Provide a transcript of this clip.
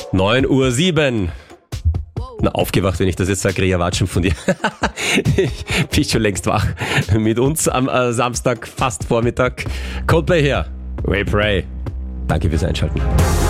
9:07 Uhr. Na, aufgewacht, wenn ich das jetzt sage, Rea Watschen von dir. Ich bin schon längst wach. Mit uns am Samstag, fast Vormittag. Coldplay her. We pray. Danke fürs Einschalten.